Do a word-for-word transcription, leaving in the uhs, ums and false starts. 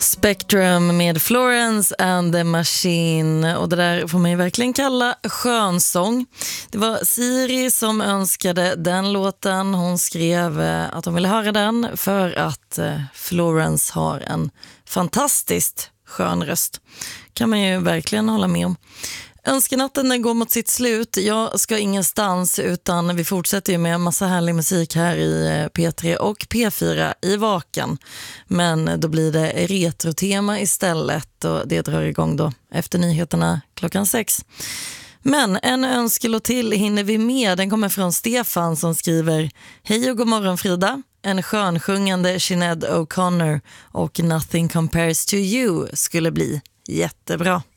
Spectrum med Florence and the Machine, och det där får man ju verkligen kalla skönsång. Det var Siri som önskade den låten. Hon skrev att hon ville höra den för att Florence har en fantastiskt skön röst. Kan man ju verkligen hålla med om. Önskenatten den går mot sitt slut. Jag ska ingenstans, utan vi fortsätter ju med en massa härlig musik här i P tre och P fyra i Vaken. Men då blir det retrotema istället, och det drar igång då efter nyheterna klockan sex. Men en önskelåt till hinner vi med. Den kommer från Stefan som skriver: Hej och god morgon Frida. En skönsjungande Sinéad O'Connor och Nothing Compares to You skulle bli jättebra.